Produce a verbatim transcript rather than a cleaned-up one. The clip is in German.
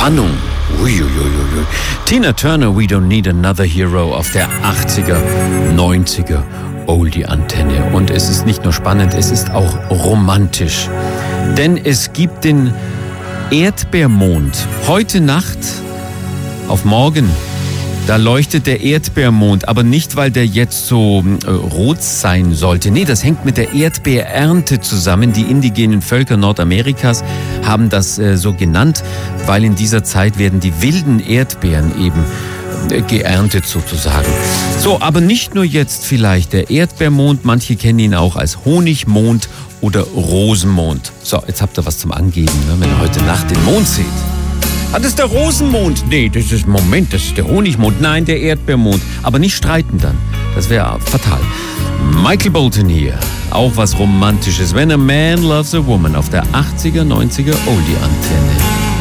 Spannung. Uiuiuiui. Tina Turner, We Don't Need Another Hero auf der achtziger, neunziger Oldie-Antenne. Und es ist nicht nur spannend, es ist auch romantisch. Denn es gibt den Erdbeermond. Heute Nacht auf morgen, da leuchtet der Erdbeermond. Aber nicht, weil der jetzt so äh, rot sein sollte. Nee, das hängt mit der Erdbeerernte zusammen. Die indigenen Völker Nordamerikas haben das äh, so genannt, weil in dieser Zeit werden die wilden Erdbeeren eben äh, geerntet sozusagen. So, aber nicht nur jetzt vielleicht der Erdbeermond. Manche kennen ihn auch als Honigmond oder Rosenmond. So, jetzt habt ihr was zum Angeben, ne, wenn ihr heute Nacht den Mond seht. Ah, das ist der Rosenmond. Nee, das ist, Moment, das ist der Honigmond. Nein, der Erdbeermond. Aber nicht streiten dann. Das wäre fatal. Michael Bolton hier. Auch was Romantisches. When a Man Loves a Woman auf der achtziger, neunziger Oldie-Antenne.